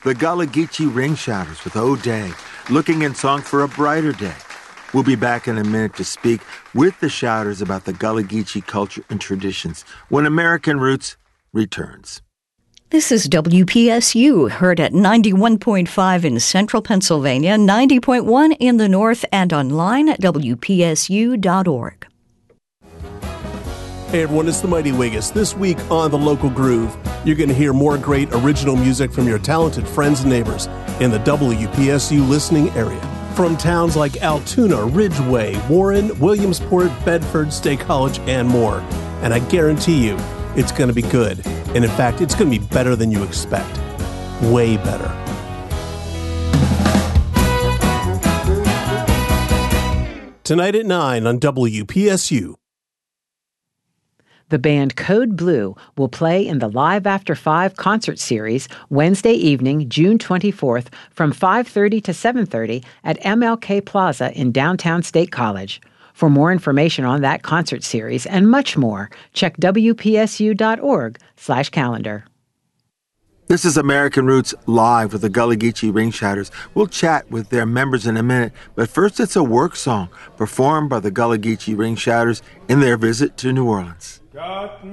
The Gullah Geechee Ring Shouters with O'Day, looking in song for a brighter day. We'll be back in a minute to speak with the Shouters about the Gullah Geechee culture and traditions when American Roots returns. This is WPSU, heard at 91.5 in central Pennsylvania, 90.1 in the north, and online at WPSU.org. Hey everyone, it's the Mighty Wiggis. This week on The Local Groove, you're going to hear more great original music from your talented friends and neighbors in the WPSU listening area. From towns like Altoona, Ridgeway, Warren, Williamsport, Bedford, State College, and more. And I guarantee you, it's going to be good. And in fact, it's going to be better than you expect. Way better. Tonight at 9 on WPSU. The band Code Blue will play in the Live After 5 concert series Wednesday evening, June 24th from 5:30 to 7:30 at MLK Plaza in downtown State College. For more information on that concert series and much more, check WPSU.org/calendar. This is American Roots Live with the Gullah Geechee Ring Shouters. We'll chat with their members in a minute, but first it's a work song performed by the Gullah Geechee Ring Shouters in their visit to New Orleans.